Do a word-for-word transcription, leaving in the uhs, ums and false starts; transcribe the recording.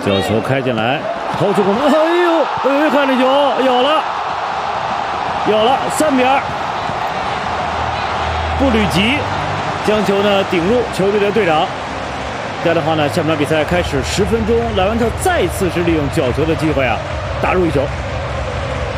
角球开进来，头球攻门，哎呦，哎，看这球有了，有了，三比二。布吕吉将球呢顶入球队的队长。这样的话呢，下半场比赛开始十分钟，莱万特再次是利用角球的机会啊，打入一球。